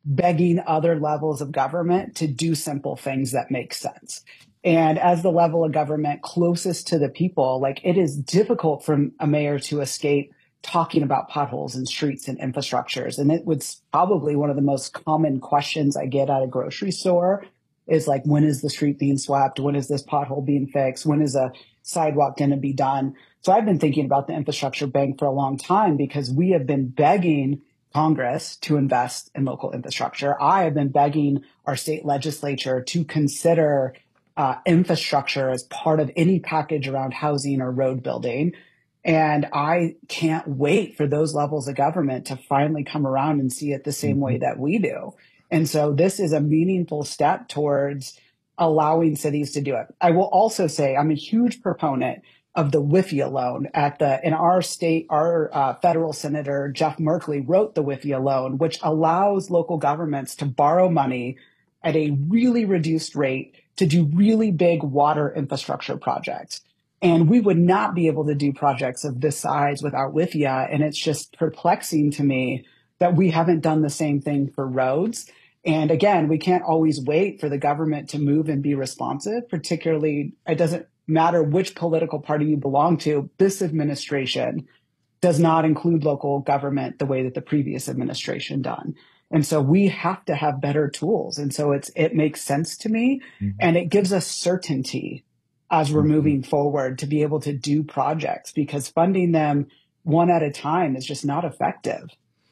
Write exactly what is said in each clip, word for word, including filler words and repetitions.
begging other levels of government to do simple things that make sense. And as the level of government closest to the people, like it is difficult for a mayor to escape talking about potholes and streets and infrastructures. And it was probably one of the most common questions I get at a grocery store is like, when is the street being swept? When is this pothole being fixed? When is a sidewalk going to be done? So I've been thinking about the infrastructure bank for a long time because we have been begging Congress to invest in local infrastructure. I have been begging our state legislature to consider uh, infrastructure as part of any package around housing or road building. And I can't wait for those levels of government to finally come around and see it the same way that we do. And so this is a meaningful step towards allowing cities to do it. I will also say I'm a huge proponent of the W I F I A loan at the, in our state, our uh, federal senator, Jeff Merkley, wrote the W I F I A loan, which allows local governments to borrow money at a really reduced rate to do really big water infrastructure projects. And we would not be able to do projects of this size without W I F I A. And it's just perplexing to me that we haven't done the same thing for roads. And again, we can't always wait for the government to move and be responsive, particularly, it doesn't matter which political party you belong to. This administration does not include local government the way that the previous administration done. And so we have to have better tools. And so it's, it makes sense to me, mm-hmm. and it gives us certainty as we're mm-hmm. moving forward to be able to do projects, because funding them one at a time is just not effective.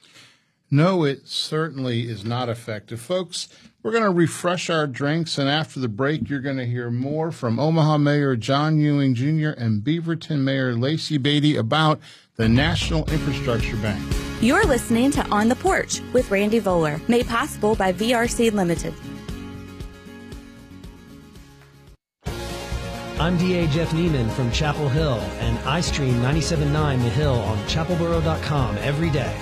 No, it certainly is not effective. Folks, we're going to refresh our drinks, and after the break, you're going to hear more from Omaha Mayor John Ewing Junior and Beaverton Mayor Lacey Beatty about the National Infrastructure Bank. You're listening to On the Porch with Randy Voller, made possible by V R C Limited. I'm D A Jeff Neiman from Chapel Hill, and I stream ninety-seven point nine The Hill on chapel borough dot com every day.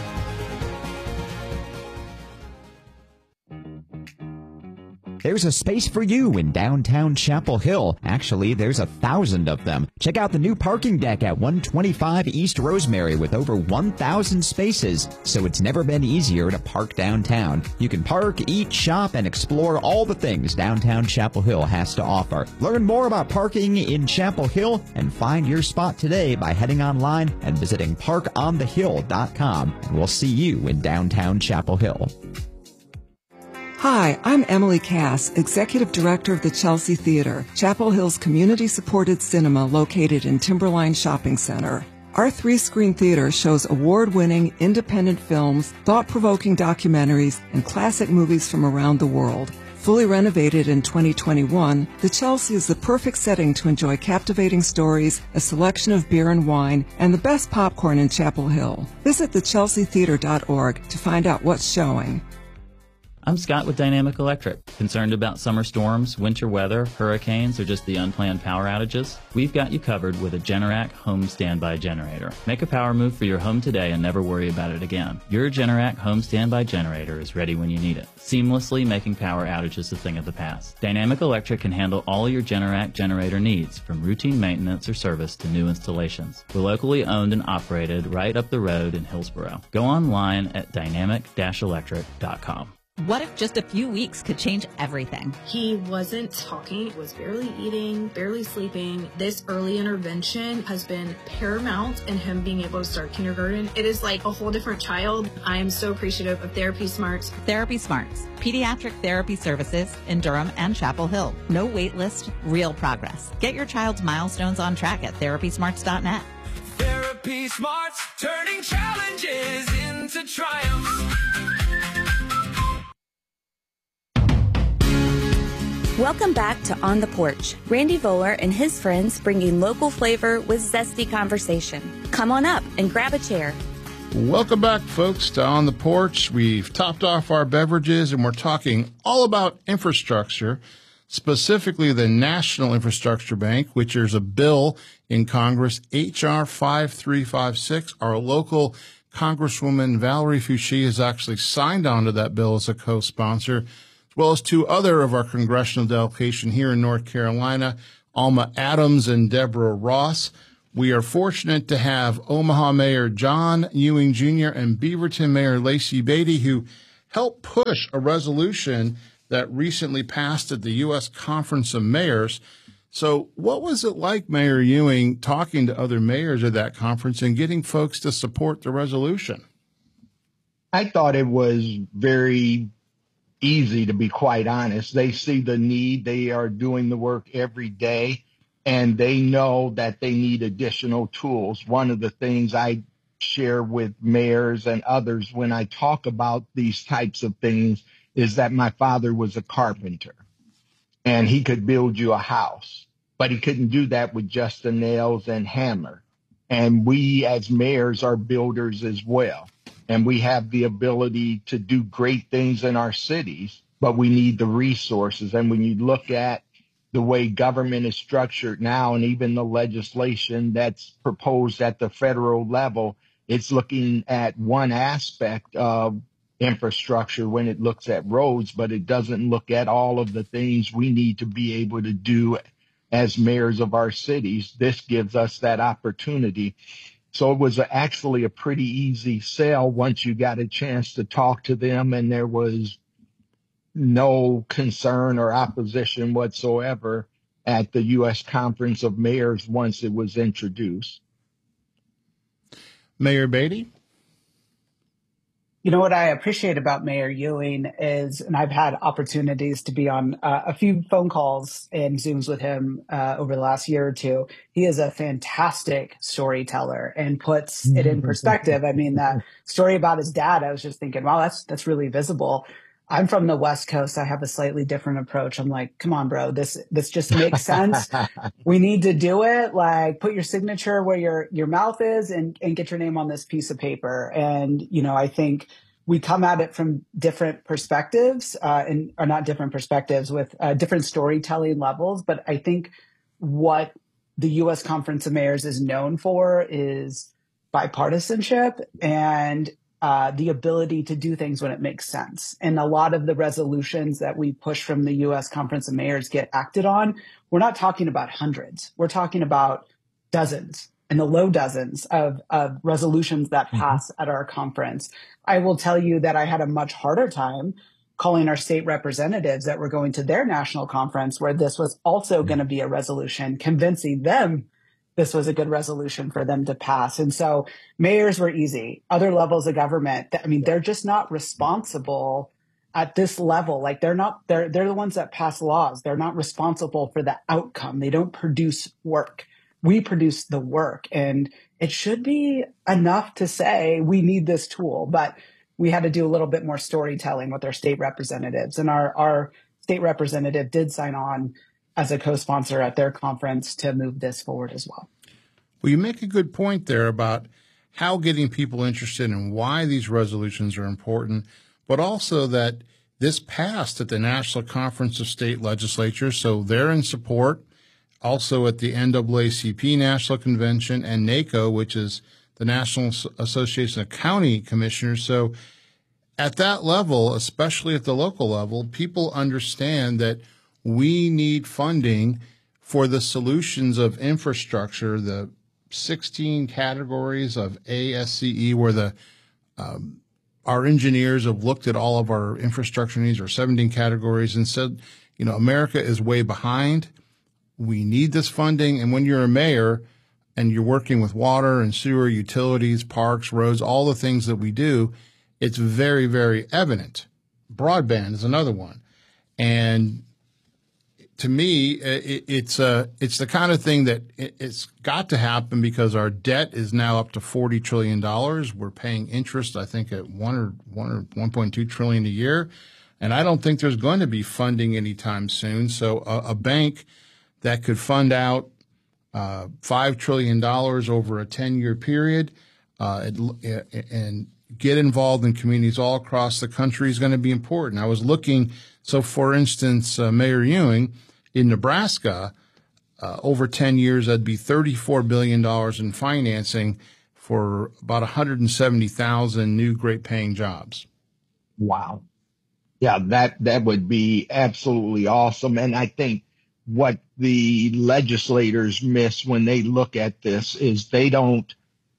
There's a space for you in downtown Chapel Hill. Actually, there's a thousand of them. Check out the new parking deck at one twenty-five East Rosemary with over one thousand spaces. So it's never been easier to park downtown. You can park, eat, shop, and explore all the things downtown Chapel Hill has to offer. Learn more about parking in Chapel Hill and find your spot today by heading online and visiting park on the hill dot com. And we'll see you in downtown Chapel Hill. Hi, I'm Emily Cass, Executive Director of the Chelsea Theater, Chapel Hill's community-supported cinema located in Timberline Shopping Center. Our three-screen theater shows award-winning independent films, thought-provoking documentaries, and classic movies from around the world. Fully renovated in twenty twenty-one, the Chelsea is the perfect setting to enjoy captivating stories, a selection of beer and wine, and the best popcorn in Chapel Hill. Visit the chelsea theater dot org to find out what's showing. I'm Scott with Dynamic Electric. Concerned about summer storms, winter weather, hurricanes, or just the unplanned power outages? We've got you covered with a Generac home standby generator. Make a power move for your home today and never worry about it again. Your Generac home standby generator is ready when you need it, seamlessly making power outages a thing of the past. Dynamic Electric can handle all your Generac generator needs, from routine maintenance or service to new installations. We're locally owned and operated right up the road in Hillsboro. Go online at dynamic dash electric dot com. What if just a few weeks could change everything? He wasn't talking, was barely eating, barely sleeping. This early intervention has been paramount in him being able to start kindergarten. It is like a whole different child. I am so appreciative of Therapy Smarts. Therapy Smarts, pediatric therapy services in Durham and Chapel Hill. No wait list, real progress. Get your child's milestones on track at therapy smarts dot net. Therapy Smarts, turning challenges into triumphs. Welcome back to On the Porch. Randy Voller and his friends bringing local flavor with zesty conversation. Come on up and grab a chair. Welcome back, folks, to On the Porch. We've topped off our beverages, and we're talking all about infrastructure, specifically the National Infrastructure Bank, which is a bill in Congress, H R five three five six. Our local Congresswoman Valerie Foushee has actually signed on to that bill as a co-sponsor, as well as two other of our congressional delegation here in North Carolina, Alma Adams and Deborah Ross. We are fortunate to have Omaha Mayor John Ewing Junior and Beaverton Mayor Lacey Beatty, who helped push a resolution that recently passed at the U S Conference of Mayors. So what was it like, Mayor Ewing, talking to other mayors at that conference and getting folks to support the resolution? I thought it was very easy, to be quite honest. They see the need. They are doing the work every day, and they know that they need additional tools. One of the things I share with mayors and others when I talk about these types of things is that my father was a carpenter, and he could build you a house, but he couldn't do that with just the nails and hammer. And we as mayors are builders as well. And we have the ability to do great things in our cities, but we need the resources. And when you look at the way government is structured now, and even the legislation that's proposed at the federal level, it's looking at one aspect of infrastructure when it looks at roads, but it doesn't look at all of the things we need to be able to do as mayors of our cities. This gives us that opportunity. So it was actually a pretty easy sell once you got a chance to talk to them, and there was no concern or opposition whatsoever at the U S Conference of Mayors once it was introduced. Mayor Beatty? You know, what I appreciate about Mayor Ewing is, and I've had opportunities to be on uh, a few phone calls and Zooms with him uh, over the last year or two. He is a fantastic storyteller and puts it in perspective. I mean, that story about his dad, I was just thinking, wow, that's that's really visible. I'm from the West Coast. I have a slightly different approach. I'm like, come on, bro, this this just makes sense. We need to do it. Like, put your signature where your your mouth is and, and get your name on this piece of paper. And, you know, I think we come at it from different perspectives, uh, and or not different perspectives with uh, different storytelling levels. But I think what the U S Conference of Mayors is known for is bipartisanship and Uh, the ability to do things when it makes sense. And a lot of the resolutions that we push from the U S Conference of Mayors get acted on. We're not talking about hundreds. We're talking about dozens and the low dozens of, of resolutions that pass mm-hmm. at our conference. I will tell you that I had a much harder time calling our state representatives that were going to their national conference where this was also mm-hmm. going to be a resolution, convincing them this was a good resolution for them to pass. And so mayors were easy. Other levels of government, I mean, they're just not responsible at this level. Like they're not, they're, they're the ones that pass laws. They're not responsible for the outcome. They don't produce work. We produce the work. And it should be enough to say we need this tool, but we had to do a little bit more storytelling with our state representatives. And our, our state representative did sign on as a co-sponsor at their conference to move this forward as well. Well, you make a good point there about how getting people interested in why these resolutions are important, but also that this passed at the National Conference of State Legislatures, so they're in support. Also at the N double A C P National Convention and NACO, which is the National Association of County Commissioners. So at that level, especially at the local level, people understand that we need funding for the solutions of infrastructure, the sixteen categories of A S C E, where the um, our engineers have looked at all of our infrastructure needs, or seventeen categories, and said, you know, America is way behind. We need this funding. And when you're a mayor and you're working with water and sewer, utilities, parks, roads, all the things that we do, it's very, very evident. Broadband is another one. And to me, it, it's uh, it's the kind of thing that it, it's got to happen because our debt is now up to forty trillion dollars. We're paying interest, I think, at one or one or one point two trillion dollars a year, and I don't think there's going to be funding anytime soon. So a, a bank that could fund out uh, five trillion dollars over a ten-year period uh, and get involved in communities all across the country is going to be important. I was looking. So, for instance, uh, Mayor Ewing, in Nebraska, uh, over ten years, that'd be thirty-four billion dollars in financing for about one hundred seventy thousand new great-paying jobs. Wow. Yeah, that, that would be absolutely awesome. And I think what the legislators miss when they look at this is they don't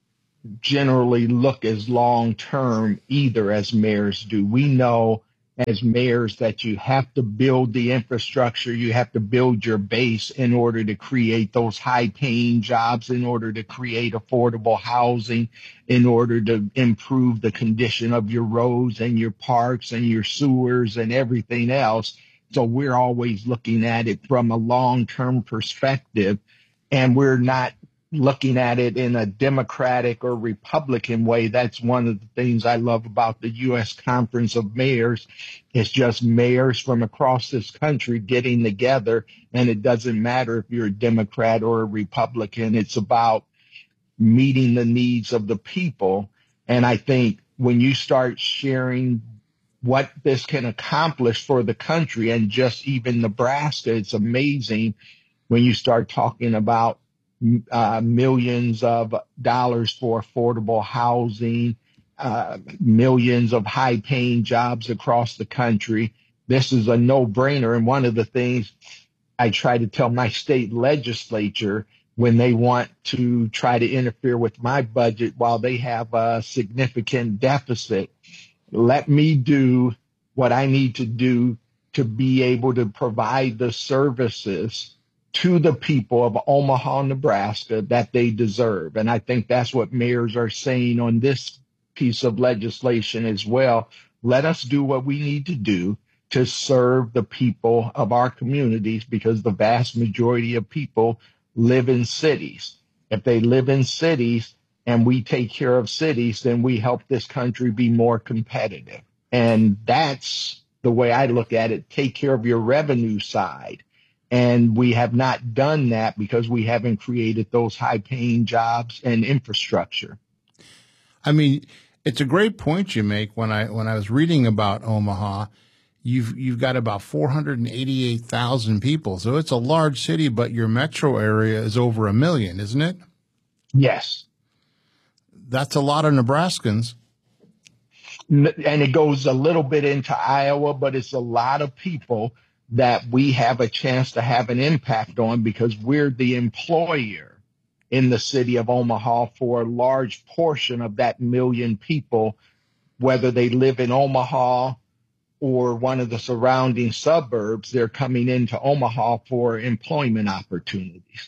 generally look as long term either as mayors do. We know as mayors that you have to build the infrastructure, you have to build your base in order to create those high paying jobs, in order to create affordable housing, in order to improve the condition of your roads and your parks and your sewers and everything else. So we're always looking at it from a long term perspective, and we're not looking at it in a Democratic or Republican way. That's one of the things I love about the U S Conference of Mayors. It's just mayors from across this country getting together, and it doesn't matter if you're a Democrat or a Republican. It's about meeting the needs of the people. And I think when you start sharing what this can accomplish for the country and just even Nebraska, it's amazing when you start talking about Uh, millions of dollars for affordable housing, uh, millions of high paying jobs across the country. This is a no brainer. And one of the things I try to tell my state legislature when they want to try to interfere with my budget while they have a significant deficit, let me do what I need to do to be able to provide the services to the people of Omaha, Nebraska that they deserve. And I think that's what mayors are saying on this piece of legislation as well. Let us do what we need to do to serve the people of our communities, because the vast majority of people live in cities. If they live in cities and we take care of cities, then we help this country be more competitive. And that's the way I look at it. Take care of your revenue side. And we have not done that because we haven't created those high paying jobs and infrastructure. I mean, it's a great point you make. When I, when I was reading about Omaha, you've, you've got about four hundred eighty-eight thousand people. So it's a large city, but your metro area is over a million, isn't it? Yes. That's a lot of Nebraskans. And it goes a little bit into Iowa, but it's a lot of people that we have a chance to have an impact on because we're the employer in the city of Omaha for a large portion of that million people, whether they live in Omaha or one of the surrounding suburbs. They're coming into Omaha for employment opportunities.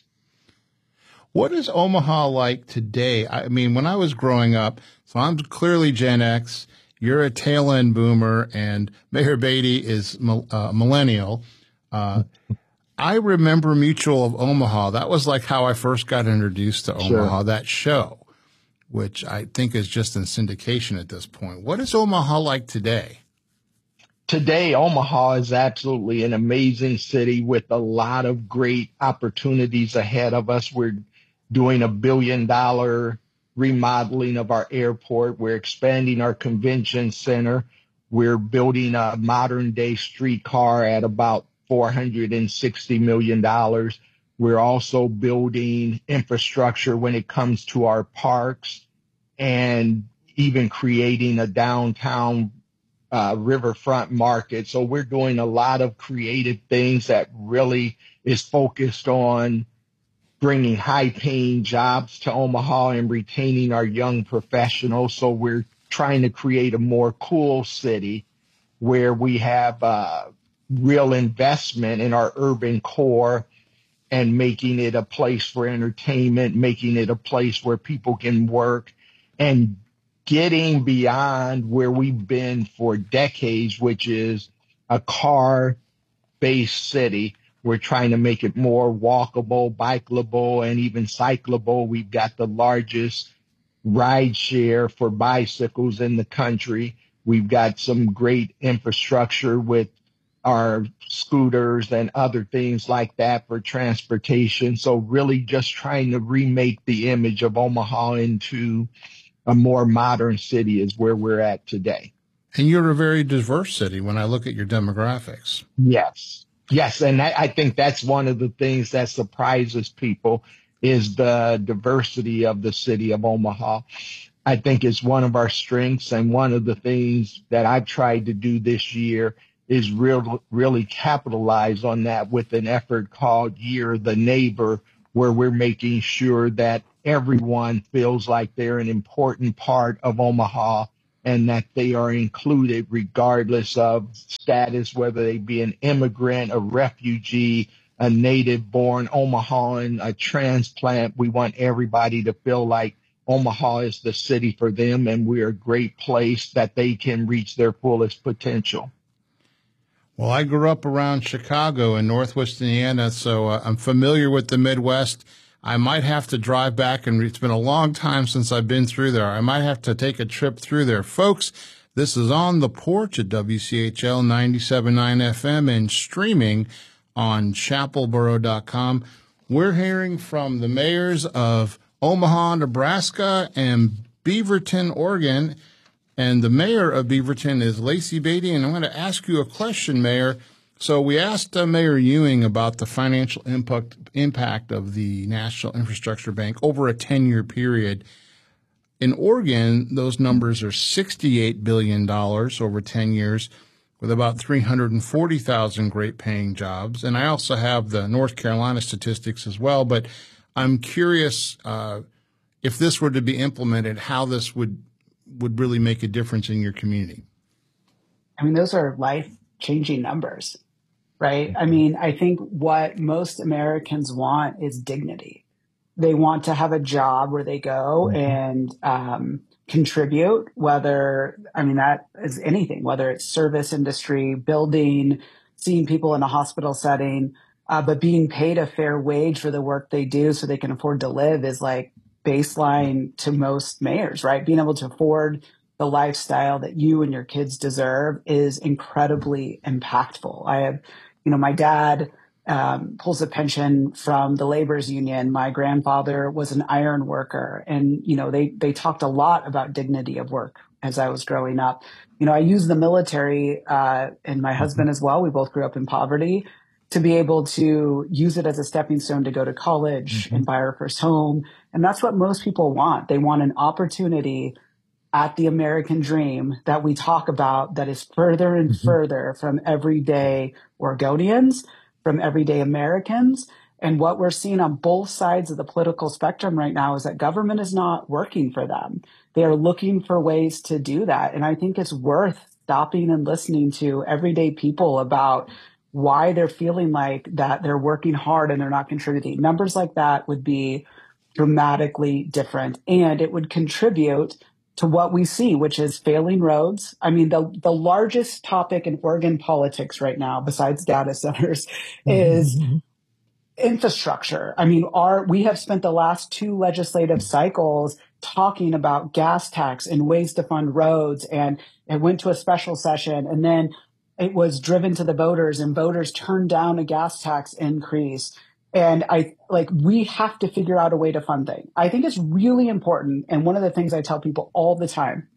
What is Omaha like today? I mean, when I was growing up, so I'm clearly Gen X, you're a tail end boomer, and Mayor Beatty is uh, millennial. Uh, I remember Mutual of Omaha. That was like how I first got introduced to Omaha, sure. That show, which I think is just in syndication at this point. What is Omaha like today? Today, Omaha is absolutely an amazing city with a lot of great opportunities ahead of us. We're doing a billion dollar remodeling of our airport. We're expanding our convention center. We're building a modern day streetcar at about four hundred sixty million dollars. We're also building infrastructure when it comes to our parks and even creating a downtown uh, riverfront market. So we're doing a lot of creative things that really is focused on bringing high-paying jobs to Omaha and retaining our young professionals. So we're trying to create a more cool city where we have uh, real investment in our urban core and making it a place for entertainment, making it a place where people can work, and getting beyond where we've been for decades, which is a car-based city. We're trying to make it more walkable, bikeable, and even cyclable. We've got the largest ride share for bicycles in the country. We've got some great infrastructure with our scooters and other things like that for transportation. So really just trying to remake the image of Omaha into a more modern city is where we're at today. And you're a very diverse city when I look at your demographics. Yes. Yes, and I, I think that's one of the things that surprises people is the diversity of the city of Omaha. I think it's one of our strengths, and one of the things that I've tried to do this year is real, really capitalize on that with an effort called Year of the Neighbor, where we're making sure that everyone feels like they're an important part of Omaha and that they are included regardless of status, whether they be an immigrant, a refugee, a native-born Omahan, a transplant. We want everybody to feel like Omaha is the city for them, and we're a great place that they can reach their fullest potential. Well, I grew up around Chicago and Northwest Indiana, so uh, I'm familiar with the Midwest. I might have to drive back, and it's been a long time since I've been through there. I might have to take a trip through there. Folks, this is On the Porch at W C H L ninety-seven point nine F M and streaming on chapel boro dot com. We're hearing from the mayors of Omaha, Nebraska, and Beaverton, Oregon. And the mayor of Beaverton is Lacey Beatty. And I'm going to ask you a question, Mayor. So we asked uh, Mayor Ewing about the financial impact, impact of the National Infrastructure Bank over a ten-year period. In Oregon, those numbers are sixty-eight billion dollars over ten years, with about three hundred forty thousand great-paying jobs. And I also have the North Carolina statistics as well, but I'm curious uh, if this were to be implemented, how this would would really make a difference in your community. I mean, those are life-changing numbers, right? I mean, I think what most Americans want is dignity. They want to have a job where they go and um, contribute, whether, I mean, that is anything, whether it's service industry, building, seeing people in a hospital setting, uh, but being paid a fair wage for the work they do so they can afford to live is like baseline to most mayors, right? Being able to afford the lifestyle that you and your kids deserve is incredibly impactful. I have, you know, my dad um, pulls a pension from the labor's union. My grandfather was an iron worker, and, you know, they, they talked a lot about dignity of work as I was growing up. You know, I used the military, uh, and my husband as well. We both grew up in poverty, to be able to use it as a stepping stone to go to college mm-hmm. and buy our first home. And that's what most people want. They want an opportunity at the American dream that we talk about that is further and mm-hmm. further from everyday Oregonians, from everyday Americans. And what we're seeing on both sides of the political spectrum right now is that government is not working for them. They are looking for ways to do that. And I think it's worth stopping and listening to everyday people about why they're feeling like that they're working hard and they're not contributing. Numbers like that would be dramatically different, and it would contribute to what we see, which is failing roads. I mean, the, the largest topic in Oregon politics right now, besides data centers, is mm-hmm. infrastructure. I mean, our, we have spent the last two legislative cycles talking about gas tax and ways to fund roads, and it went to a special session, and then it was driven to the voters, and voters turned down a gas tax increase. And I like, we have to figure out a way to fund things. I think it's really important. And one of the things I tell people all the time,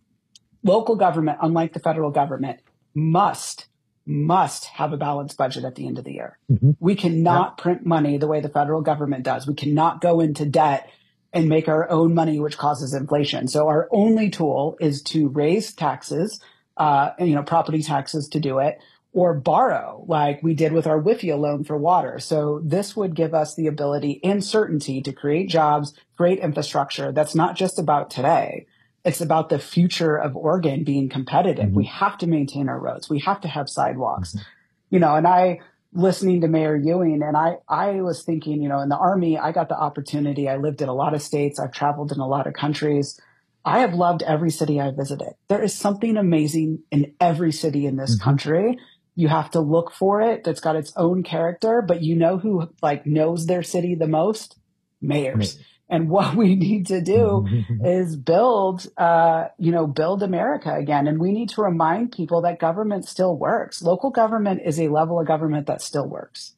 local government, unlike the federal government, must, must have a balanced budget at the end of the year. Mm-hmm. We cannot yeah. print money the way the federal government does. We cannot go into debt and make our own money, which causes inflation. So our only tool is to raise taxes, uh, and, you know, property taxes to do it, or borrow like we did with our W I F I A loan for water. So this would give us the ability and certainty to create jobs, create infrastructure that's not just about today. It's about the future of Oregon being competitive. Mm-hmm. We have to maintain our roads. We have to have sidewalks. Mm-hmm. You know, and I, listening to Mayor Ewing, and I, I was thinking, you know, in the Army, I got the opportunity. I lived in a lot of states. I've traveled in a lot of countries. I have loved every city I visited. There is something amazing in every city in this mm-hmm. country. You have to look for it. That's got its own character, but you know who like knows their city the most? Mayors. Right. And what we need to do is build, uh, you know, build America again. And we need to remind people that government still works. Local government is a level of government that still works.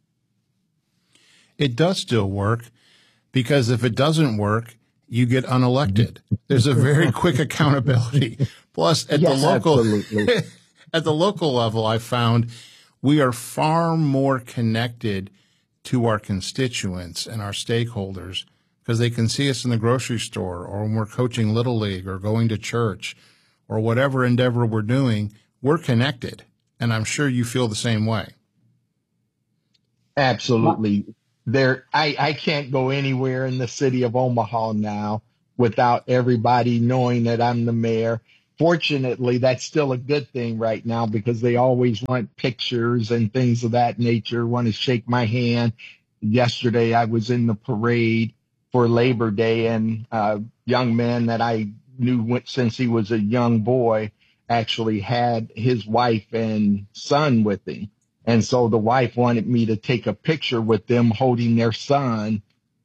It does still work, because if it doesn't work, you get unelected. There's a very quick accountability. Plus, at yes, the local at the local level, I found we are far more connected to our constituents and our stakeholders, because they can see us in the grocery store, or when we're coaching Little League or going to church or whatever endeavor we're doing. We're connected. And I'm sure you feel the same way. Absolutely. there, I, I can't go anywhere in the city of Omaha now without everybody knowing that I'm the mayor. Fortunately, that's still a good thing right now because they always want pictures and things of that nature, want to shake my hand. Yesterday, I was in the parade for Labor Day, and a young man that I knew since he was a young boy actually had his wife and son with him. And so the wife wanted me to take a picture with them holding their son.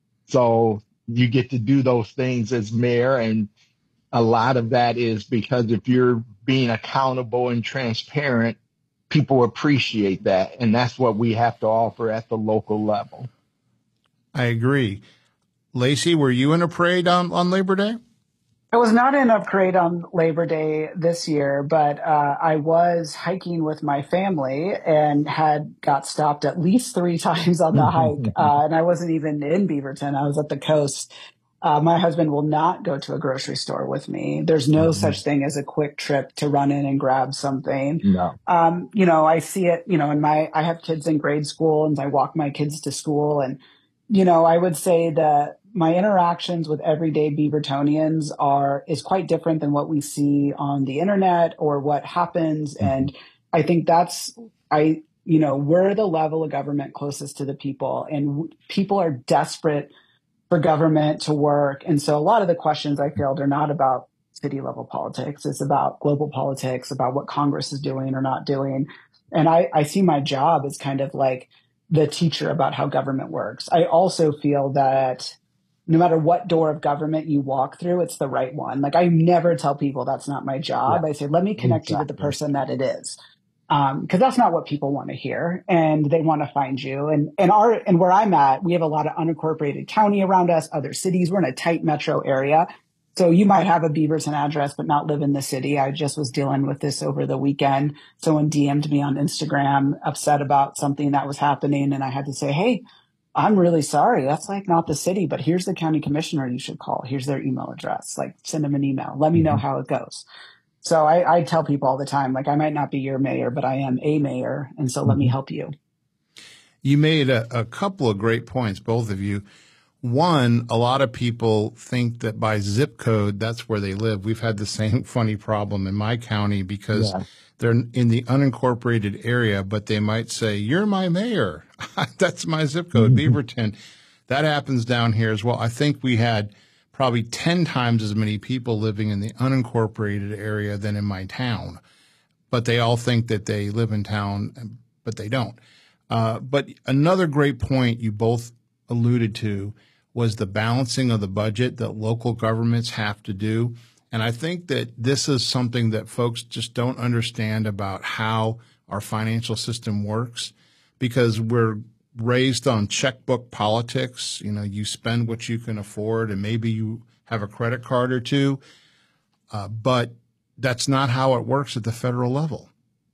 So you get to do those things as mayor. And a lot of that is because if you're being accountable and transparent, people appreciate that. And that's what we have to offer at the local level. I agree. Lacey, were you in a parade on, on Labor Day? I was not in a parade on Labor Day this year, but uh, I was hiking with my family and had got stopped at least three times on the hike. Uh, and I wasn't even in Beaverton. I was at the coast. Uh, my husband will not go to a grocery store with me. There's no mm-hmm. such thing as a quick trip to run in and grab something. No. Um, you know, I see it, you know, in my, I have kids in grade school and I walk my kids to school. And, you know, I would say that my interactions with everyday Beavertonians are, is quite different than what we see on the internet or what happens. Mm-hmm. And I think that's, I, you know, we're the level of government closest to the people, and w- people are desperate for government to work. And so a lot of the questions I feel are not about city level politics. It's about global politics, about what Congress is doing or not doing. And I, I see my job as kind of like the teacher about how government works. I also feel that no matter what door of government you walk through, it's the right one. Like I never tell people that's not my job. Yeah. I say, let me connect exactly. you with the person that it is. Um, cause that's not what people want to hear, and they want to find you. And, and our, and where I'm at, we have a lot of unincorporated county around us, other cities. We're in a tight metro area. So you might have a Beaverton address, but not live in the city. I just was dealing with this over the weekend. Someone D M'd me on Instagram upset about something that was happening. And I had to say, hey, I'm really sorry. That's like not the city, but here's the county commissioner you should call. Here's their email address. Like send them an email. Let me mm-hmm. know how it goes. So I, I tell people all the time, like I might not be your mayor, but I am a mayor. And so mm-hmm. let me help you. You made a, a couple of great points, both of you. One, a lot of people think that by zip code, that's where they live. We've had the same funny problem in my county because yeah. they're in the unincorporated area, but they might say, you're my mayor. That's my zip code, mm-hmm. Beaverton. That happens down here as well. I think we had probably ten times as many people living in the unincorporated area than in my town. But they all think that they live in town, but they don't. Uh, but another great point you both alluded to was the balancing of the budget that local governments have to do. And I think that this is something that folks just don't understand about how our financial system works, because we're raised on checkbook politics. You know, you spend what you can afford and maybe you have a credit card or two. Uh, but that's not how it works at the federal level.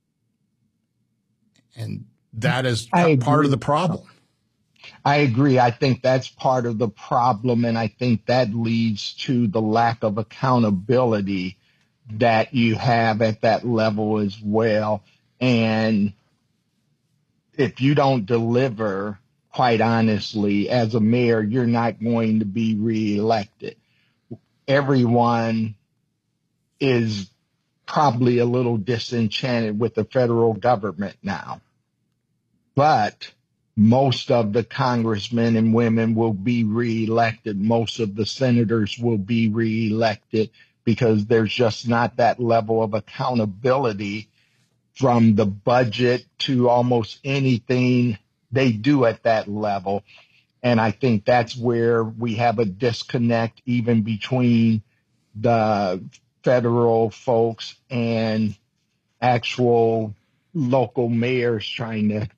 And that is part of the problem. I agree. I think that's part of the problem. And I think that leads to the lack of accountability that you have at that level as well. And if you don't deliver, quite honestly, as a mayor, you're not going to be reelected. Everyone is probably a little disenchanted with the federal government now. But most of the congressmen and women will be reelected. Most of the senators will be reelected because there's just not that level of accountability from the budget to almost anything they do at that level. And I think that's where we have a disconnect even between the federal folks and actual local mayors trying to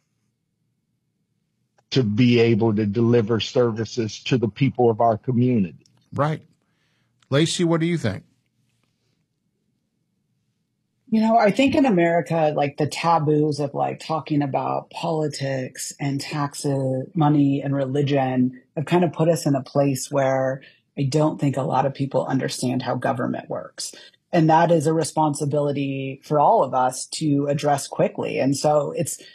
to be able to deliver services to the people of our community. Right. Lacey, what do you think? You know, I think in America, like the taboos of like talking about politics and taxes, money and religion have kind of put us in a place where I don't think a lot of people understand how government works. And that is a responsibility for all of us to address quickly. And so it's,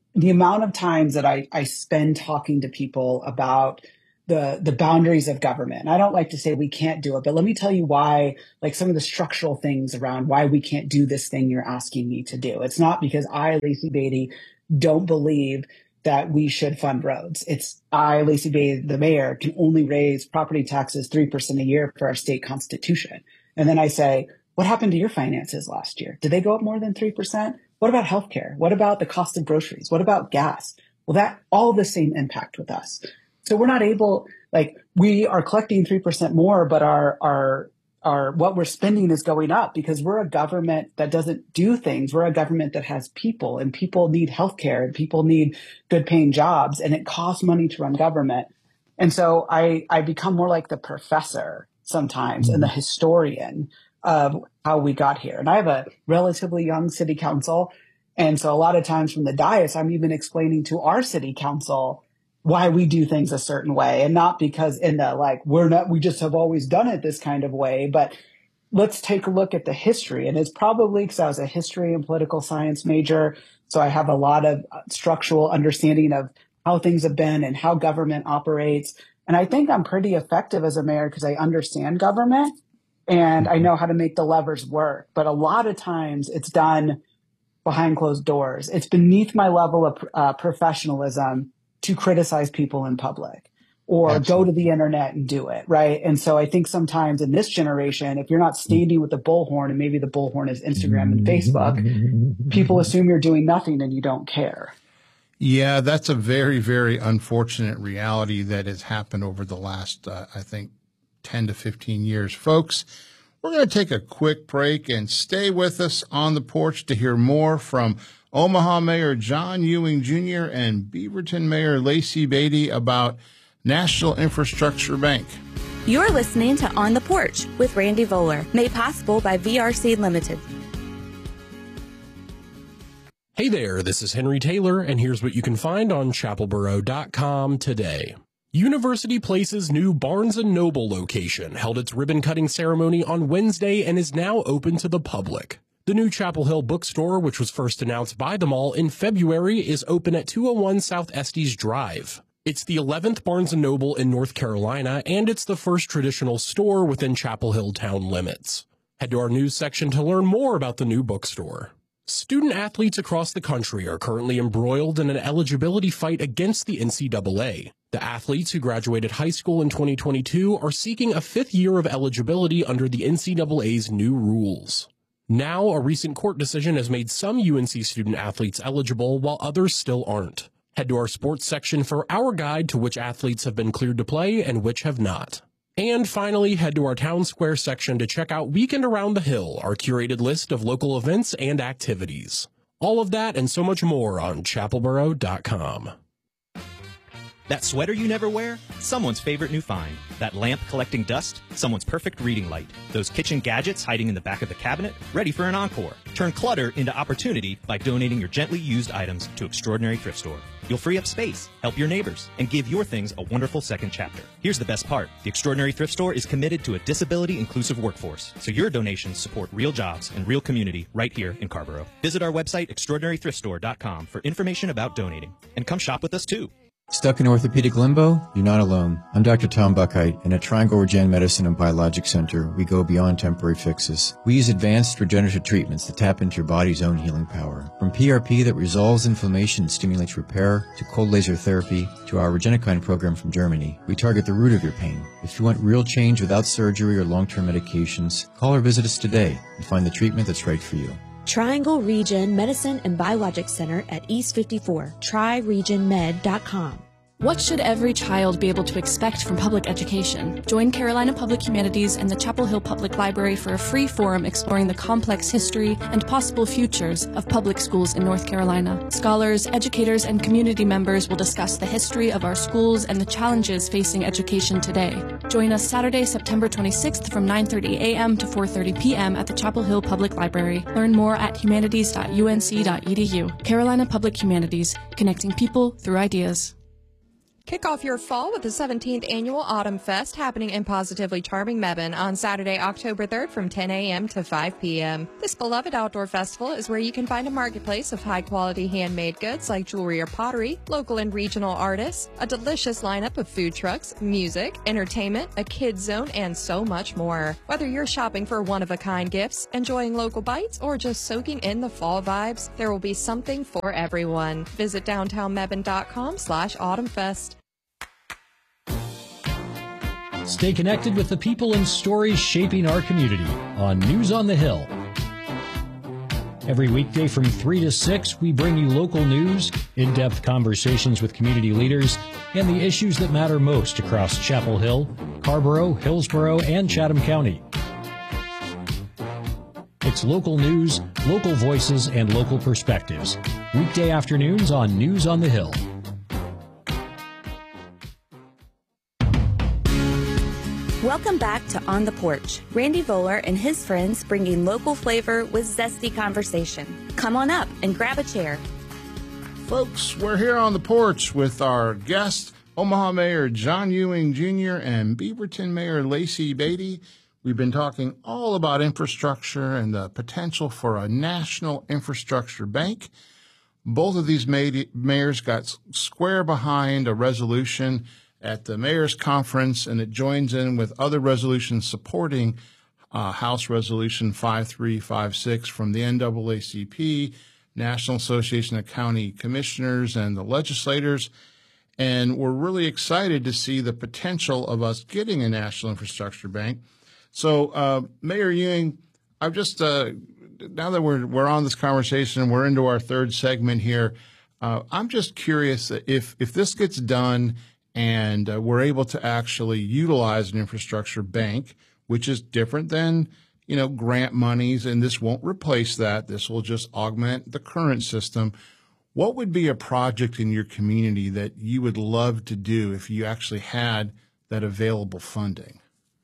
the amount of times that I, I spend talking to people about the, the boundaries of government. And I don't like to say we can't do it, but let me tell you why, like some of the structural things around why we can't do this thing you're asking me to do. It's not because I, Lacey Beatty, don't believe that we should fund roads. It's I, Lacey Beatty, the mayor, can only raise property taxes three percent a year for our state constitution. And then I say, what happened to your finances last year? Did they go up more than three percent? What about healthcare? What about the cost of groceries? What about gas? Well, that all the same impact with us. So we're not able, like we are collecting three percent more, but our, our, our, what we're spending is going up because we're a government that doesn't do things. We're a government that has people, and people need healthcare, and people need good paying jobs, and it costs money to run government. And so I, I become more like the professor sometimes mm-hmm. and the historian of how we got here. And I have a relatively young city council. And so a lot of times from the dais, I'm even explaining to our city council why we do things a certain way, and not because in the like, we're not, we just have always done it this kind of way, but let's take a look at the history. And it's probably because I was a history and political science major. So I have a lot of structural understanding of how things have been and how government operates. And I think I'm pretty effective as a mayor because I understand government and I know how to make the levers work. But a lot of times it's done behind closed doors. It's beneath my level of uh, professionalism to criticize people in public or Absolutely. Go to the internet and do it. Right. And so I think sometimes in this generation, if you're not standing with the bullhorn, and maybe the bullhorn is Instagram and Facebook, people assume you're doing nothing and you don't care. Yeah, that's a very, very unfortunate reality that has happened over the last, uh, I think, ten to fifteen years. Folks, we're going to take a quick break and stay with us on the porch to hear more from Omaha Mayor John Ewing Junior and Beaverton Mayor Lacey Beatty about National Infrastructure Bank. You're listening to On the Porch with Randy Voller, made possible by V R C Limited. Hey there, this is Henry Taylor, and here's what you can find on chapel borough dot com today. University Place's new Barnes and Noble location held its ribbon-cutting ceremony on Wednesday and is now open to the public. The new Chapel Hill bookstore, which was first announced by the mall in February, is open at two oh one South Estes Drive. It's the eleventh Barnes and Noble in North Carolina, and it's the first traditional store within Chapel Hill town limits. Head to our news section to learn more about the new bookstore. Student athletes across the country are currently embroiled in an eligibility fight against the N C double A. The athletes who graduated high school in twenty twenty-two are seeking a fifth year of eligibility under the N C double A's new rules. Now, a recent court decision has made some U N C student athletes eligible while others still aren't. Head to our sports section for our guide to which athletes have been cleared to play and which have not. And finally, head to our Town Square section to check out Weekend Around the Hill, our curated list of local events and activities. All of that and so much more on chapel borough dot com. That sweater you never wear? Someone's favorite new find. That lamp collecting dust? Someone's perfect reading light. Those kitchen gadgets hiding in the back of the cabinet? Ready for an encore. Turn clutter into opportunity by donating your gently used items to Extraordinary Thrift Store. You'll free up space, help your neighbors, and give your things a wonderful second chapter. Here's the best part. The Extraordinary Thrift Store is committed to a disability-inclusive workforce, so your donations support real jobs and real community right here in Carrboro. Visit our website, extraordinary thrift store dot com, for information about donating. And come shop with us, too. Stuck in orthopedic limbo? You're not alone. I'm Doctor Tom Buckheit, and at Triangle Regen Medicine and Biologic Center, we go beyond temporary fixes. We use advanced regenerative treatments that tap into your body's own healing power. From P R P that resolves inflammation and stimulates repair, to cold laser therapy, to our Regenikine program from Germany, we target the root of your pain. If you want real change without surgery or long-term medications, call or visit us today and find the treatment that's right for you. Triangle Regen Medicine and Biologic Center at East fifty-four, tri regen med dot com. What should every child be able to expect from public education? Join Carolina Public Humanities and the Chapel Hill Public Library for a free forum exploring the complex history and possible futures of public schools in North Carolina. Scholars, educators, and community members will discuss the history of our schools and the challenges facing education today. Join us Saturday, September twenty-sixth from nine thirty a m to four thirty p m at the Chapel Hill Public Library. Learn more at humanities dot u n c dot e d u. Carolina Public Humanities, connecting people through ideas. Kick off your fall with the seventeenth Annual Autumn Fest happening in Positively Charming Mebane on Saturday, October third from ten a.m. to five p.m. This beloved outdoor festival is where you can find a marketplace of high-quality handmade goods like jewelry or pottery, local and regional artists, a delicious lineup of food trucks, music, entertainment, a kids zone, and so much more. Whether you're shopping for one-of-a-kind gifts, enjoying local bites, or just soaking in the fall vibes, there will be something for everyone. Visit downtown mebane dot com slash autumnfest. Stay connected with the people and stories shaping our community on News on the Hill. Every weekday from three to six, we bring you local news, in-depth conversations with community leaders, and the issues that matter most across Chapel Hill, Carrboro, Hillsborough, and Chatham County. It's local news, local voices, and local perspectives. Weekday afternoons on News on the Hill. Welcome back to On the Porch. Randy Voller and his friends bringing local flavor with zesty conversation. Come on up and grab a chair. Folks, we're here on the porch with our guest, Omaha Mayor John Ewing Junior and Beaverton Mayor Lacey Beatty. We've been talking all about infrastructure and the potential for a national infrastructure bank. Both of these mayors got square behind a resolution at the mayor's conference, and it joins in with other resolutions supporting uh, House Resolution five three five six from the N double A C P, National Association of County Commissioners, and the legislators. And we're really excited to see the potential of us getting a national infrastructure bank. So, uh, Mayor Ewing, I've just, uh, now that we're, we're on this conversation, we're into our third segment here. Uh, I'm just curious if, if this gets done and uh, we're able to actually utilize an infrastructure bank, which is different than, you know, grant monies, and this won't replace that. This will just augment the current system. What would be a project in your community that you would love to do if you actually had that available funding?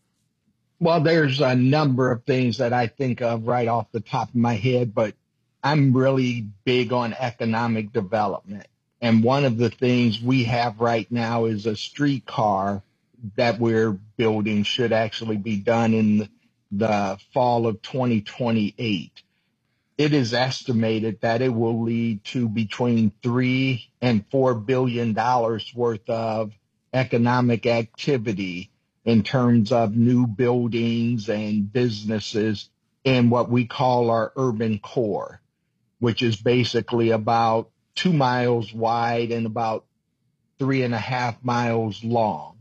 Well, there's a number of things that I think of right off the top of my head, but I'm really big on economic development. And one of the things we have right now is a streetcar that we're building should actually be done in the fall of twenty twenty-eight. It is estimated that it will lead to between three and four billion dollars worth of economic activity in terms of new buildings and businesses in what we call our urban core, which is basically about two miles wide and about three and a half miles long.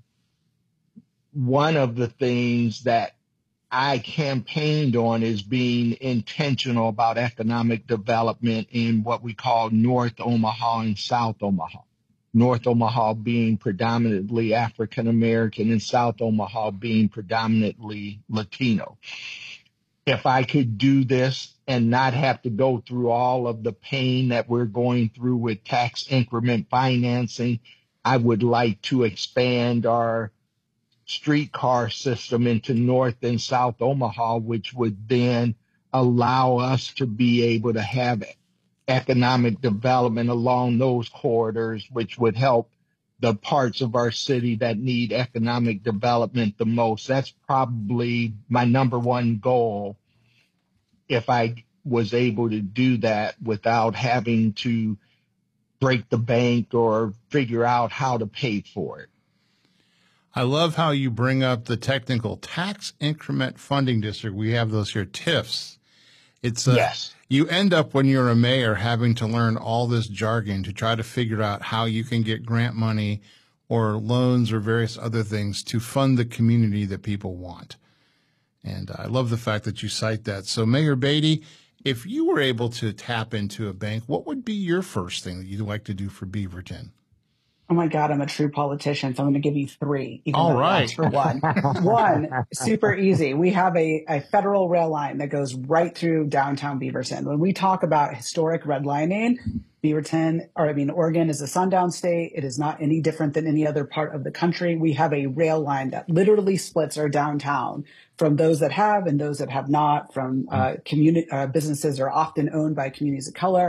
One of the things that I campaigned on is being intentional about economic development in what we call North Omaha and South Omaha. North Omaha being predominantly African American and South Omaha being predominantly Latino. If I could do this and not have to go through all of the pain that we're going through with tax increment financing, I would like to expand our streetcar system into North and South Omaha, which would then allow us to be able to have economic development along those corridors, which would help the parts of our city that need economic development the most. That's probably my number one goal, if I was able to do that without having to break the bank or figure out how to pay for it. I love how you bring up the technical tax increment funding district. We have those here, T I Fs. It's uh, yes. You end up when you're a mayor having to learn all this jargon to try to figure out how you can get grant money or loans or various other things to fund the community that people want. And I love the fact that you cite that. So, Mayor Beatty, if you were able to tap into a bank, what would be your first thing that you'd like to do for Beaverton? Oh my God, I'm a true politician, so I'm going to give you three. Even All though right. that's for one. One, super easy. We have a, a federal rail line that goes right through downtown Beaverton. When we talk about historic redlining, Beaverton, or I mean, Oregon is a sundown state. It is not any different than any other part of the country. We have a rail line that literally splits our downtown from those that have and those that have not, from uh, community, uh, businesses are often owned by communities of color.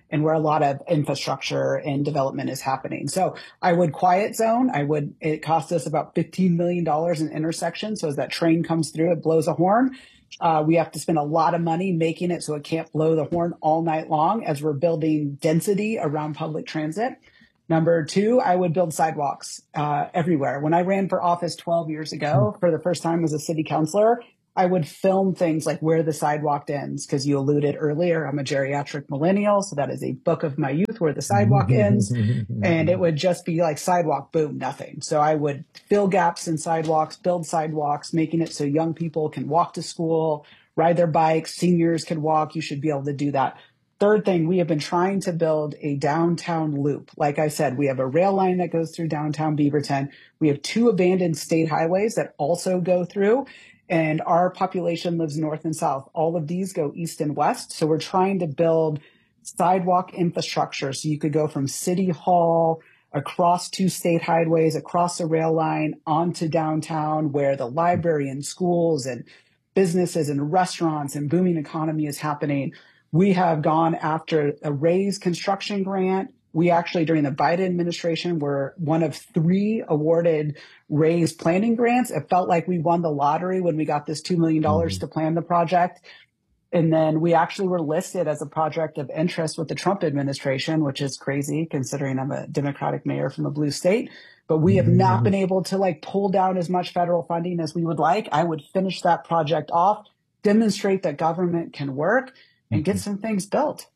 and where a lot of infrastructure and development is happening. So I would quiet zone. I would, it cost us about fifteen million dollars in intersections. So as that train comes through, it blows a horn. Uh, we have to spend a lot of money making it so it can't blow the horn all night long as we're building density around public transit. Number two, I would build sidewalks uh, everywhere. When I ran for office twelve years ago, for the first time as a city councilor, I would film things like where the sidewalk ends, because you alluded earlier, I'm a geriatric millennial, so that is a book of my youth, Where the Sidewalk Ends, and it would just be like sidewalk, boom, nothing. So I would fill gaps in sidewalks, build sidewalks, making it so young people can walk to school, ride their bikes, seniors can walk. You should be able to do that. Third thing, we have been trying to build a downtown loop. Like I said, we have a rail line that goes through downtown Beaverton. We have two abandoned state highways that also go through, and our population lives north and south. All of these go east and west. So we're trying to build sidewalk infrastructure. So you could go from City Hall across two state highways, across a rail line onto downtown, where the library and schools and businesses and restaurants and booming economy is happening. We have gone after a RAISE construction grant. We actually, during the Biden administration, were one of three awarded RAISE planning grants. It felt like we won the lottery when we got this two million dollars mm-hmm. to plan the project. And then we actually were listed as a project of interest with the Trump administration, which is crazy considering I'm a Democratic mayor from a blue state. But we have not been able to like pull down as much federal funding as we would like. I would finish that project off, demonstrate that government can work, and get some things built.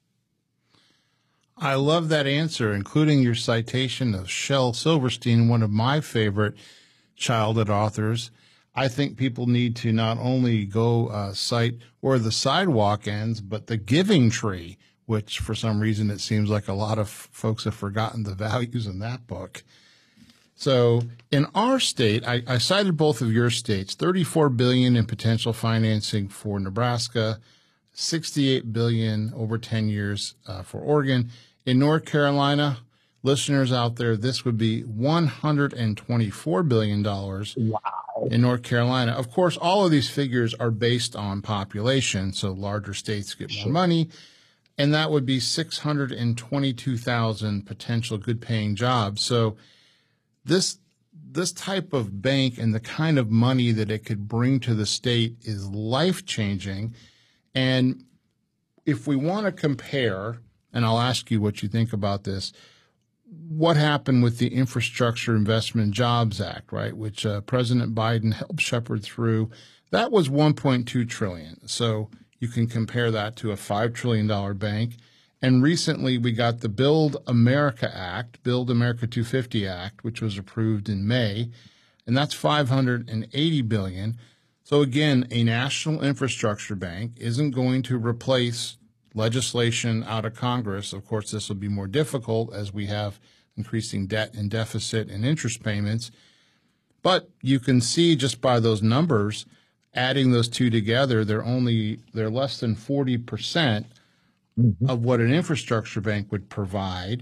I love that answer, including your citation of Shel Silverstein, one of my favorite childhood authors. I think people need to not only go uh, cite where the sidewalk ends, but the giving tree, which for some reason it seems like a lot of folks have forgotten the values in that book. So in our state, I, I cited both of your states, thirty-four billion dollars in potential financing for Nebraska, sixty-eight billion dollars over ten years uh, for Oregon. In North Carolina, listeners out there, this would be one hundred twenty-four billion dollars. Wow. In North Carolina. Of course, all of these figures are based on population, so larger states get more money, and that would be six hundred twenty-two thousand potential good-paying jobs. So this this type of bank and the kind of money that it could bring to the state is life-changing. And if we want to compare, and I'll ask you what you think about this, what happened with the Infrastructure Investment and Jobs Act, right, which uh, President Biden helped shepherd through, that was one point two trillion dollars. So you can compare that to a five trillion dollars bank. And recently we got the Build America Act, Build America two fifty Act, which was approved in May, and that's five hundred eighty billion dollars. So again, a national infrastructure bank isn't going to replace legislation out of Congress. Of course, this will be more difficult as we have increasing debt and deficit and interest payments. But you can see just by those numbers, adding those two together, they're only they're less than forty percent mm-hmm. of what an infrastructure bank would provide.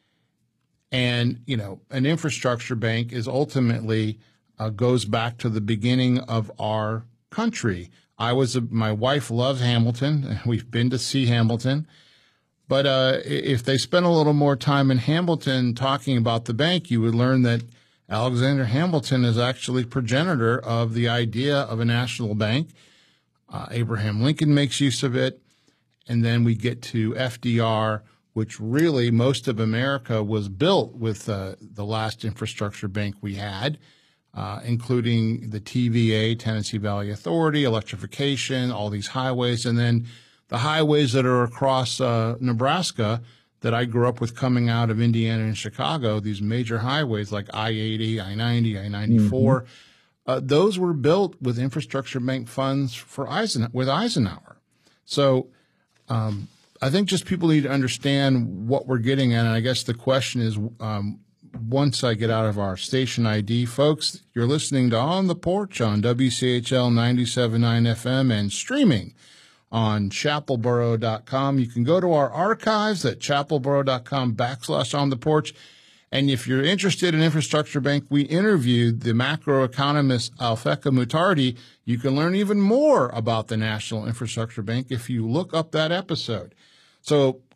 And, you know, an infrastructure bank is ultimately uh, goes back to the beginning of our country. I was a, my wife loves Hamilton. We've been to see Hamilton. But uh, if they spent a little more time in Hamilton talking about the bank, you would learn that Alexander Hamilton is actually progenitor of the idea of a national bank. Uh, Abraham Lincoln makes use of it. And then we get to F D R, which really most of America was built with uh, the last infrastructure bank we had. Uh, including the T V A, Tennessee Valley Authority, electrification, all these highways, and then the highways that are across uh, Nebraska that I grew up with coming out of Indiana and Chicago, these major highways like I eighty, I ninety, I ninety-four, mm-hmm. uh, those were built with infrastructure bank funds for Eisen- with Eisenhower. So um, I think just people need to understand what we're getting at, and I guess the question is, um, once I get out of our station I D, folks, you're listening to On the Porch on W C H L ninety-seven point nine F M and streaming on chapel borough dot com. You can go to our archives at chapel borough dot com backslash on the porch. And if you're interested in Infrastructure Bank, we interviewed the macroeconomist Alfecca Mutardi. You can learn even more about the National Infrastructure Bank if you look up that episode. So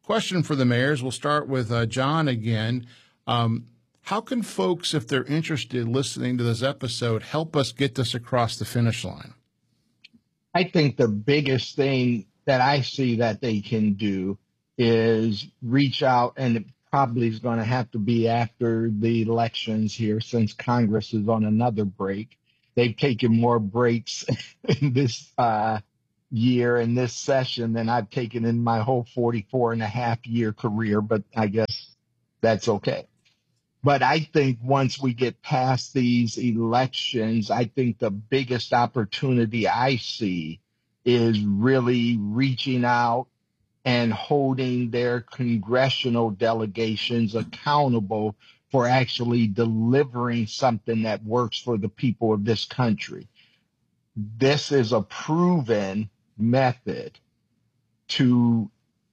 question for the mayors. We'll start with uh, John again. Um, how can folks, if they're interested, listening to this episode, help us get this across the finish line? I think the biggest thing that I see that they can do is reach out, and it probably is going to have to be after the elections here, since Congress is on another break. They've taken more breaks in this uh, year, in this session, than I've taken in my whole forty-four and a half year career, but I guess that's okay. But I think once we get past these elections, I think the biggest opportunity I see is really reaching out and holding their congressional delegations accountable for actually delivering something that works for the people of this country. This is a proven method to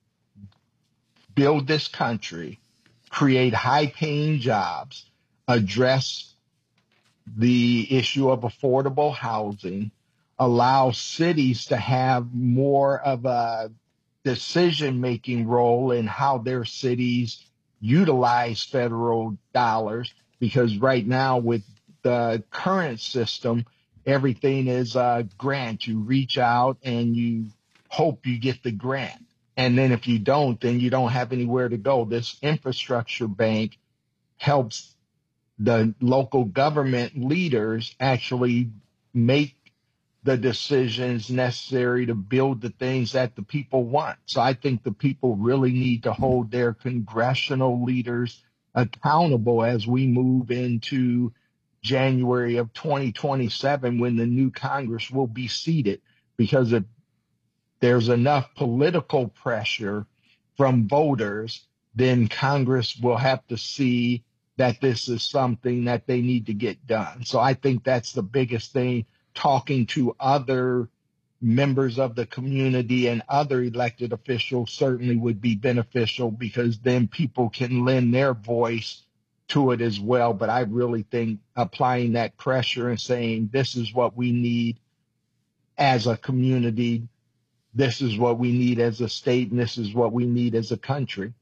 build this country, create high-paying jobs, address the issue of affordable housing, allow cities to have more of a decision-making role in how their cities utilize federal dollars, because right now with the current system, everything is a grant. You reach out and you hope you get the grant. And then if you don't, then you don't have anywhere to go. This infrastructure bank helps the local government leaders actually make the decisions necessary to build the things that the people want. So I think the people really need to hold their congressional leaders accountable as we move into January of twenty twenty-seven, when the new Congress will be seated, because if there's enough political pressure from voters, then Congress will have to see that this is something that they need to get done. So I think that's the biggest thing. Talking to other members of the community and other elected officials certainly would be beneficial, because then people can lend their voice to it as well. But I really think applying that pressure and saying, this is what we need as a community, this is what we need as a state, and this is what we need as a country.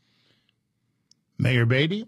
Mayor Beatty?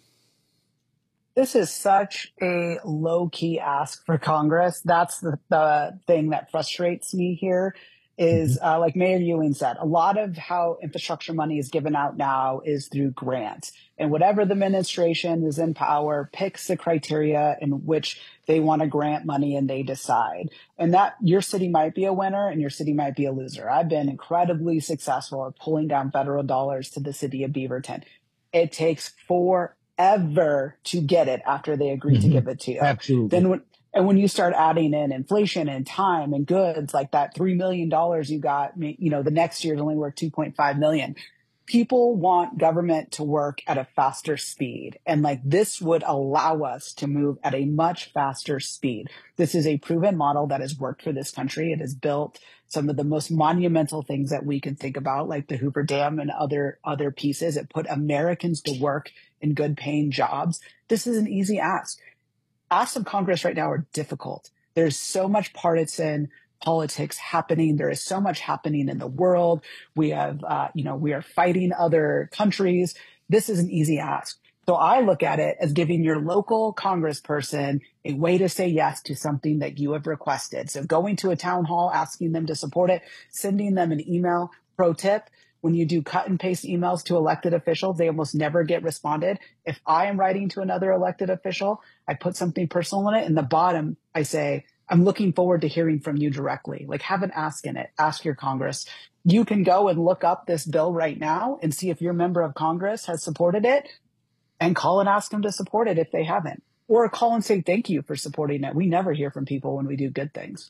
This is such a low-key ask for Congress. That's the, the thing that frustrates me here is, uh, like Mayor Ewing said, a lot of how infrastructure money is given out now is through grants. And whatever the administration is in power picks the criteria in which they want to grant money, and they decide. And that your city might be a winner and your city might be a loser. I've been incredibly successful at pulling down federal dollars to the city of Beaverton. It takes four ever to get it after they agree mm-hmm. to give it to you. Absolutely. Then when, and when you start adding in inflation and time and goods, like that three million dollars you got, you know, the next year is only worth two point five million dollars. People want government to work at a faster speed. And like this would allow us to move at a much faster speed. This is a proven model that has worked for this country. It has built some of the most monumental things that we can think about, like the Hoover Dam and other, other pieces. It put Americans to work in good paying jobs. This is an easy ask. Asks of Congress right now are difficult. There's so much partisan politics happening. There is so much happening in the world. We have, uh, you know, we are fighting other countries. This is an easy ask. So I look at it as giving your local congressperson a way to say yes to something that you have requested. So going to a town hall, asking them to support it, sending them an email. Pro tip, when you do cut and paste emails to elected officials, they almost never get responded. If I am writing to another elected official, I put something personal in it. In the bottom, I say, I'm looking forward to hearing from you directly. Like, have an ask in it. Ask your Congress. You can go and look up this bill right now and see if your member of Congress has supported it, and call and ask them to support it if they haven't. Or call and say thank you for supporting it. We never hear from people when we do good things.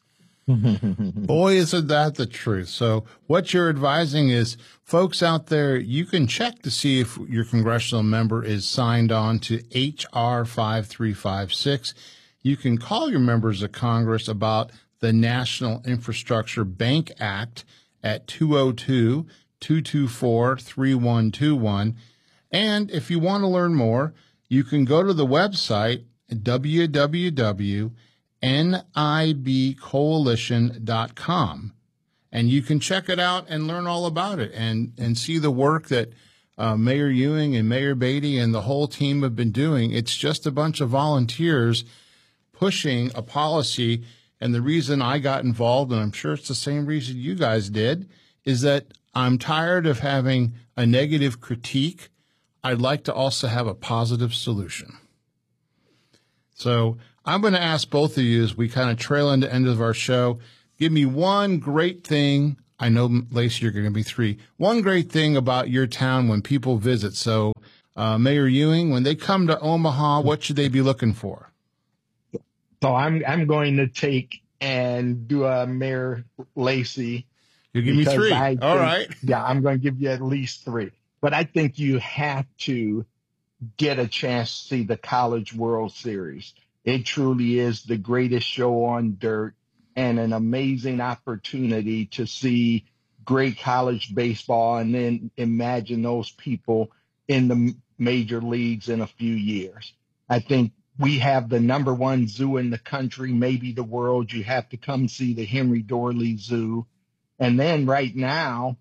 Boy, isn't that the truth. So what you're advising is, folks out there, you can check to see if your congressional member is signed on to H R five three five six. You can call your members of Congress about the National Infrastructure Bank Act at two oh two, two two four, three one two one. And if you want to learn more, you can go to the website w w w dot n i b coalition dot com. And you can check it out and learn all about it and, and see the work that uh, Mayor Ewing and Mayor Beatty and the whole team have been doing. It's just a bunch of volunteers pushing a policy. And the reason I got involved, and I'm sure it's the same reason you guys did, is that I'm tired of having a negative critique. I'd like to also have a positive solution. So I'm going to ask both of you as we kind of trail into the end of our show, give me one great thing. I know, Lacey, you're going to be three. One great thing about your town when people visit. So, uh, Mayor Ewing, when they come to Omaha, what should they be looking for? So I'm I'm going to take and do a Mayor Lacey. You give me three. I All think, right. Yeah, I'm going to give you at least three. But I think you have to get a chance to see the College World Series. It truly is the greatest show on dirt and an amazing opportunity to see great college baseball, and then imagine those people in the major leagues in a few years. I think we have the number one zoo in the country, maybe the world. You have to come see the Henry Dorley Zoo. And then right now,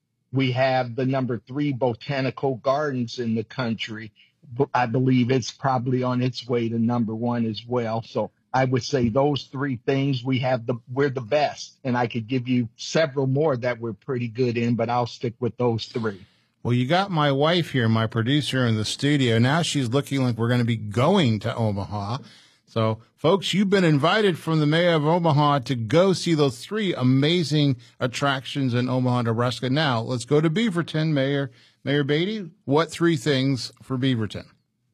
we have the number three botanical gardens in the country. I believe it's probably on its way to number one as well. So I would say those three things, we have the, we're the best. And I could give you several more that we're pretty good in, but I'll stick with those three. Well, you got my wife here, my producer in the studio. Now she's looking like we're going to be going to Omaha. So, folks, you've been invited from the mayor of Omaha to go see those three amazing attractions in Omaha, Nebraska. Now, let's go to Beaverton. Mayor Mayor Beatty, what three things for Beaverton?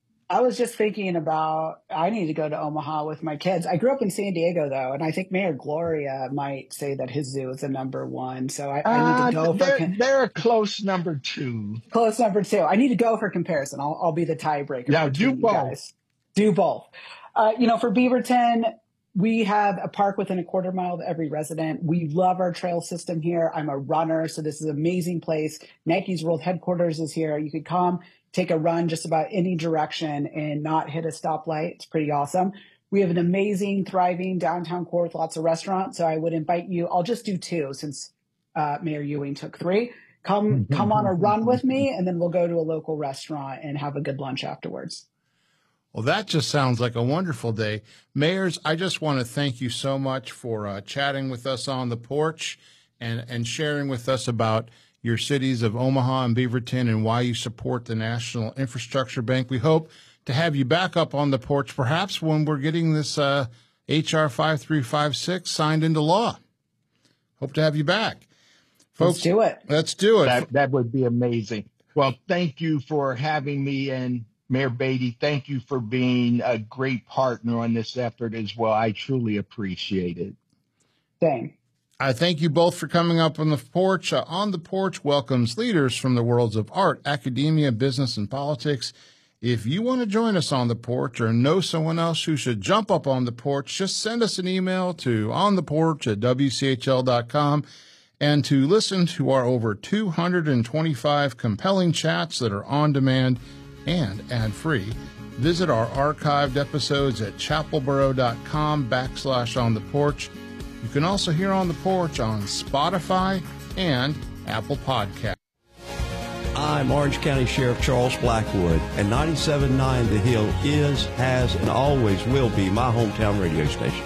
I was just thinking about, I need to go to Omaha with my kids. I grew up in San Diego, though, and I think Mayor Gloria might say that his zoo is a number one. So I, I need to go uh, for they're, con- they're a close number two. Close number two. I need to go for comparison. I'll, I'll be the tiebreaker. Yeah, do both. Guys. Do both. Uh, you know, for Beaverton, we have a park within a quarter mile of every resident. We love our trail system here. I'm a runner, so this is an amazing place. Nike's World Headquarters is here. You could come, take a run just about any direction and not hit a stoplight. It's pretty awesome. We have an amazing, thriving downtown core with lots of restaurants. So I would invite you. I'll just do two since uh, Mayor Ewing took three. Come, come on a run with me, and then we'll go to a local restaurant and have a good lunch afterwards. Well, that just sounds like a wonderful day. Mayors, I just want to thank you so much for uh, chatting with us on the porch and, and sharing with us about your cities of Omaha and Beaverton and why you support the National Infrastructure Bank. We hope to have you back up on the porch, perhaps when we're getting this uh, H R five three five six signed into law. Hope to have you back. Folks, let's do it. Let's do it. That, that would be amazing. Well, thank you for having me, and Mayor Beatty, thank you for being a great partner on this effort as well. I truly appreciate it. Same. I thank you both for coming up on the porch. Uh, on the Porch welcomes leaders from the worlds of art, academia, business, and politics. If you want to join us on the porch or know someone else who should jump up on the porch, just send us an email to ontheporch at w c h l dot com. And to listen to our over two hundred twenty-five compelling chats that are on demand and ad-free, visit our archived episodes at chapelboro.com backslash on the porch. You can also hear On the Porch on Spotify and Apple Podcasts. I'm Orange County Sheriff Charles Blackwood, and ninety-seven point nine The Hill is, has, and always will be my hometown radio station.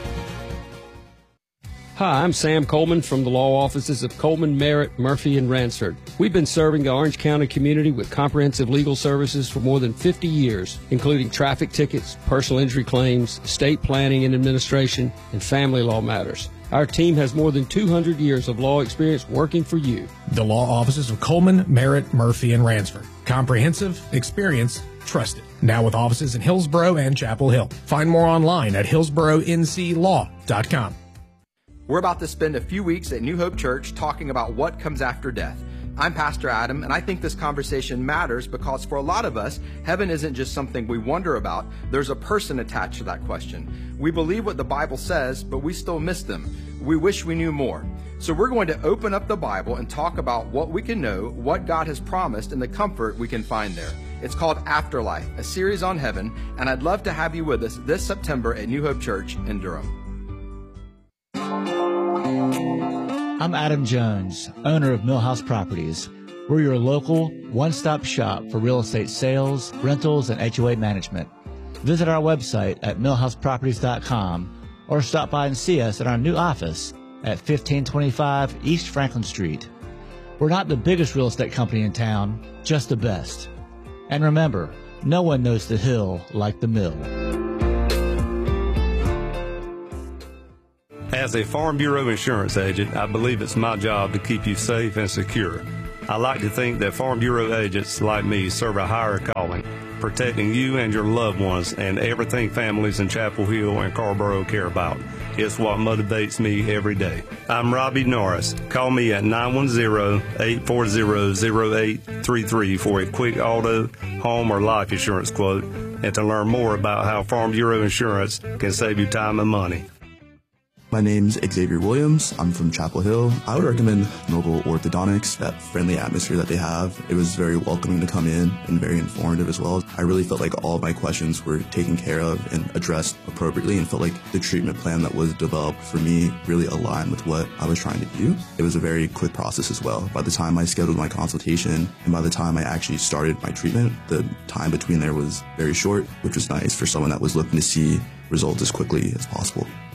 Hi, I'm Sam Coleman from the law offices of Coleman, Merritt, Murphy, and Ransford. We've been serving the Orange County community with comprehensive legal services for more than fifty years, including traffic tickets, personal injury claims, estate planning and administration, and family law matters. Our team has more than two hundred years of law experience working for you. The law offices of Coleman, Merritt, Murphy, and Ransford. Comprehensive, experience, trusted. Now with offices in Hillsboro and Chapel Hill. Find more online at hillsboro n c law dot com. We're about to spend a few weeks at New Hope Church talking about what comes after death. I'm Pastor Adam, and I think this conversation matters because for a lot of us, heaven isn't just something we wonder about. There's a person attached to that question. We believe what the Bible says, but we still miss them. We wish we knew more. So we're going to open up the Bible and talk about what we can know, what God has promised, and the comfort we can find there. It's called Afterlife, a series on heaven, and I'd love to have you with us this September at New Hope Church in Durham. I'm Adam Jones, owner of Millhouse Properties. We're your local one-stop shop for real estate sales, rentals, and H O A management. Visit our website at millhouse properties dot com or stop by and see us at our new office at fifteen twenty-five East Franklin Street. We're not the biggest real estate company in town, just the best. And remember, no one knows the hill like the mill. As a Farm Bureau insurance agent, I believe it's my job to keep you safe and secure. I like to think that Farm Bureau agents like me serve a higher calling, protecting you and your loved ones and everything families in Chapel Hill and Carrboro care about. It's what motivates me every day. I'm Robbie Norris. Call me at nine one zero, eight four zero, zero eight three three for a quick auto, home, or life insurance quote and to learn more about how Farm Bureau Insurance can save you time and money. My name's Xavier Williams. I'm from Chapel Hill. I would recommend Noble Orthodontics, that friendly atmosphere that they have. It was very welcoming to come in and very informative as well. I really felt like all of my questions were taken care of and addressed appropriately and felt like the treatment plan that was developed for me really aligned with what I was trying to do. It was a very quick process as well. By the time I scheduled my consultation and by the time I actually started my treatment, the time between there was very short, which was nice for someone that was looking to see results as quickly as possible.